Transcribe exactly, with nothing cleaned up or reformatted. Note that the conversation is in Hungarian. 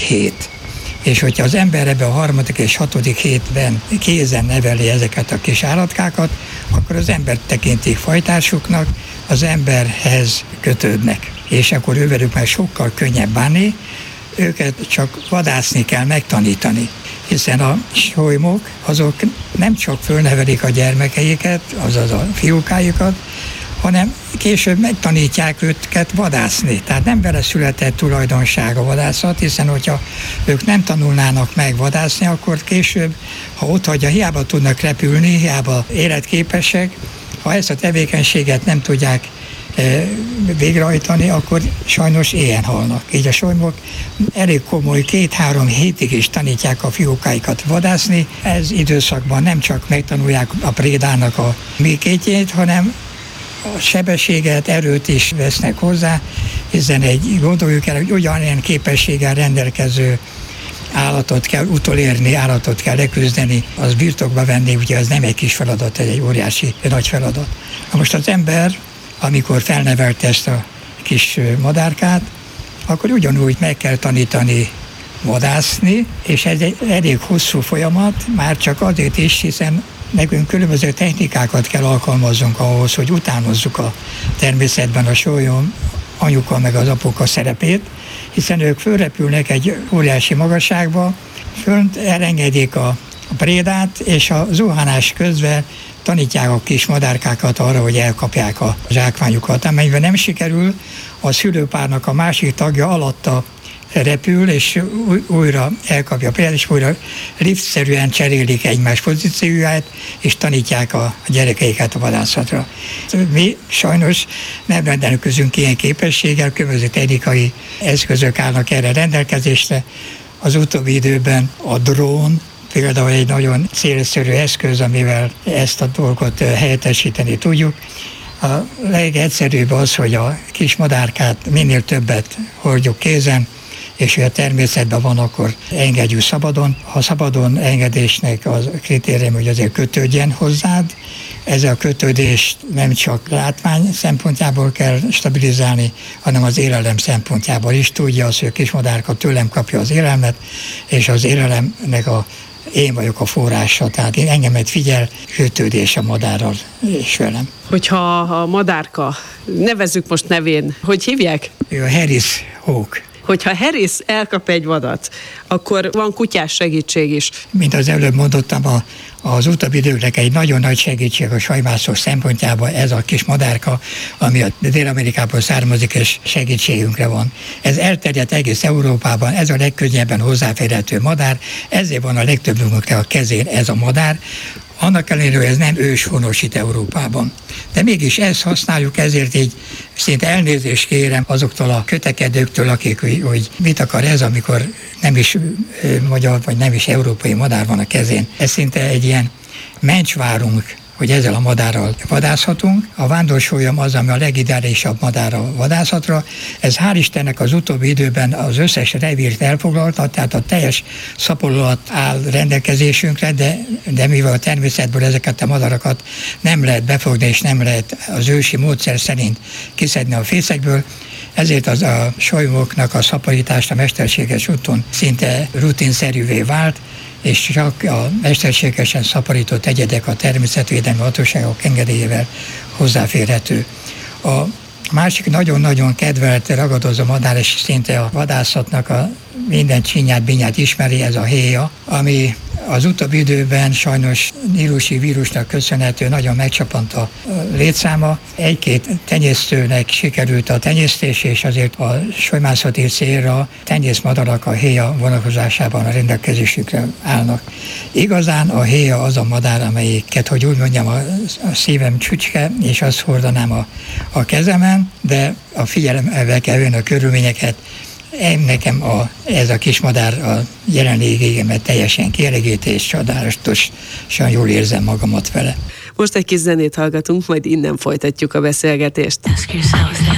hét. És hogyha az ember ebbe a harmadik és hatodik hétben kézen neveli ezeket a kis állatkákat, akkor az ember tekintik fajtársuknak, az emberhez kötődnek. És akkor ővelük már sokkal könnyebb bánni, őket csak vadászni kell megtanítani. Hiszen a solymok azok nem csak fölnevelik a gyermekeiket, azaz a fiúkájukat, hanem később megtanítják őket vadászni. Tehát nem vele született tulajdonság a vadászat, hiszen hogyha ők nem tanulnának meg vadászni, akkor később, ha ott hagyja, hiába tudnak repülni, hiába életképesek, ha ezt a tevékenységet nem tudják e, végrehajtani, akkor sajnos éhen halnak. Így a solymok elég komoly, két-három hétig is tanítják a fiókáikat vadászni. Ez időszakban nem csak megtanulják a prédának a műkétjét, hanem a sebességet, erőt is vesznek hozzá, hiszen egy, gondoljuk el, hogy ugyanilyen képességgel rendelkező állatot kell utolérni, állatot kell leküzdeni, az birtokba venni, ugye ez nem egy kis feladat, ez egy óriási, egy nagy feladat. Na most az ember, amikor felnevelte ezt a kis madárkát, akkor ugyanúgy meg kell tanítani vadászni, és ez egy elég hosszú folyamat, már csak azért is, hiszen nekünk különböző technikákat kell alkalmazzunk ahhoz, hogy utánozzuk a természetben a sólyom anyuka meg az apuka szerepét, hiszen ők fölrepülnek egy óriási magasságba, fönt elengedik a prédát, és a zuhanás közben tanítják a kis madárkákat arra, hogy elkapják a zsákmányukat. Amennyiben nem sikerül, a szülőpárnak a másik tagja alatta repül, és újra elkapja a prédát, és újra liftszerűen cserélik egymás pozícióját, és tanítják a gyerekeiket a vadászatra. Mi sajnos nem rendelkezünk ilyen képességgel, különböző technikai eszközök állnak erre rendelkezésre. Az utóbbi időben a drón például egy nagyon célszerű eszköz, amivel ezt a dolgot helyettesíteni tudjuk. A legegyszerűbb az, hogy a kis madárkát minél többet hordjuk kézen, és ha a természetben van, akkor engedjük szabadon. Ha szabadon engedésnek az kritérium, hogy azért kötődjen hozzád, ez a kötődést nem csak látvány szempontjából kell stabilizálni, hanem az élelem szempontjából is tudja az, hogy a kismadárka tőlem kapja az élelmet, és az élelemnek a én vagyok a forrása, tehát én engemet figyel, kötődés a madárral és velem. Hogyha a madárka, nevezzük most nevén, hogy hívják? Ő a Harris Hawk. Hogyha Harris elkap egy vadat, akkor van kutyás segítség is. Mint az előbb mondottam, a, az utóbbi időknek egy nagyon nagy segítség a sajmászok szempontjából ez a kis madárka, ami a Dél-Amerikából származik, és segítségünkre van. Ez elterjedt egész Európában, ez a legkönnyebben hozzáférhető madár, ezért van a legtöbbünknek a kezén ez a madár, annak ellenére, hogy ez nem őshonos itt Európában. De mégis ezt használjuk, ezért így szinte elnézést kérem azoktól a kötekedőktől, akik, hogy, hogy mit akar ez, amikor nem is magyar, vagy nem is európai madár van a kezén. Ez szinte egy ilyen mencsvárunk, hogy ezzel a madárral vadászhatunk. A vándorsolyom az, ami a legideálisabb madár a vadászatra. Ez hál' Istennek az utóbbi időben az összes revírt elfoglalta, tehát a teljes szaporulat áll rendelkezésünkre, de, de mivel a természetből ezeket a madarakat nem lehet befogni, és nem lehet az ősi módszer szerint kiszedni a fészekből, ezért az a solymoknak a szaporítást a mesterséges úton szinte rutinszerűvé vált, és csak a mesterségesen szaporított egyedek a természetvédelmi hatóságok engedélyével hozzáférhető. A másik nagyon-nagyon kedvelt ragadozó madár, és szinte a vadászatnak a minden csinyát, binyát ismeri, ez a héja, ami az utóbbi időben sajnos nílusi vírusnak köszönhető nagyon megcsapant a létszáma. Egy-két tenyésztőnek sikerült a tenyésztés, és azért a solymászati célra tenyészmadarak a héja vonatkozásában a rendelkezésükre állnak. Igazán a héja az a madár, amelyiket, hogy úgy mondjam, a, a szívem csücske, és azt hordanám a, a kezemen, de a figyelembe kell venni a körülményeket. Én nekem a, ez a kismadár a jelenlégemet teljesen kielégíti, és csodálatosan jól érzem magamat vele. Most egy kis zenét hallgatunk, majd innen folytatjuk a beszélgetést.